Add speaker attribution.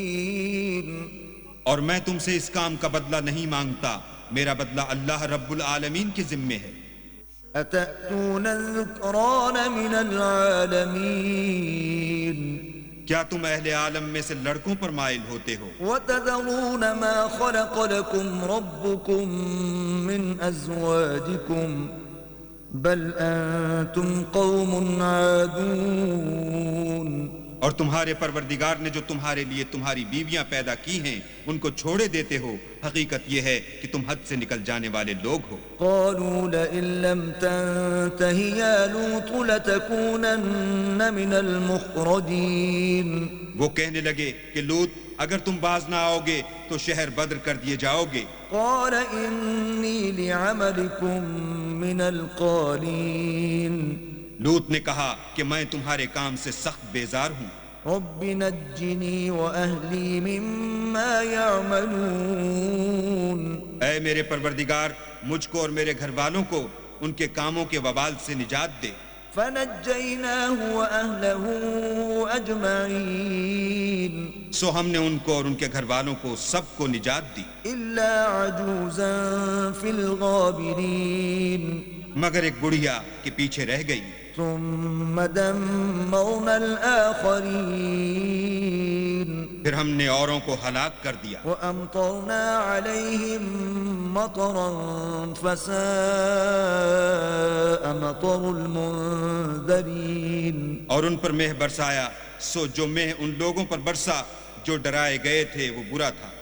Speaker 1: اور میں تم سے اس کام کا بدلہ نہیں مانگتا، میرا بدلہ اللہ رب العالمین کے ذمے ہے۔
Speaker 2: أتأتون الذكران من العالمين
Speaker 1: کیا تم اہل عالم میں سے لڑکوں پر مائل ہوتے ہو؟
Speaker 2: وتذرون ما خلق لكم ربكم من أزواجكم بل أنتم قوم عادون۔
Speaker 1: اور تمہارے پروردگار نے جو تمہارے لیے تمہاری بیویاں پیدا کی ہیں ان کو چھوڑے دیتے ہو، حقیقت یہ ہے کہ تم حد سے نکل جانے والے لوگ ہو۔
Speaker 2: قالوا لئن لم تنته يا لوط لتكونن من المخرجين۔
Speaker 1: وہ کہنے لگے کہ لوط اگر تم باز نہ آؤ گے تو شہر بدر کر دیے جاؤ گے۔
Speaker 2: قال إني لعملكم من القالين۔
Speaker 1: لوط نے کہا کہ میں تمہارے کام سے سخت بیزار ہوں۔
Speaker 2: رب نجني وأهلي مما يعملون۔
Speaker 1: اے میرے پروردگار مجھ کو اور میرے گھر والوں کو ان کے کاموں کے وبال سے نجات دے۔
Speaker 2: فنجيناه وأهله أجمعين۔
Speaker 1: سو ہم نے ان کو اور ان کے گھر والوں کو سب کو نجات دی،
Speaker 2: إلا عجوزا في الغابرين۔
Speaker 1: مگر ایک بڑھیا کے پیچھے رہ گئی۔
Speaker 2: ثم دمرنا الآخرين۔
Speaker 1: پھر ہم نے اوروں کو ہلاک کر دیا،
Speaker 2: وأمطرنا عليهم مطرا فساء مطر المنذرين۔
Speaker 1: اور ان پر مہ برسایا، سو جو مہ ان لوگوں پر برسا جو ڈرائے گئے تھے وہ برا تھا۔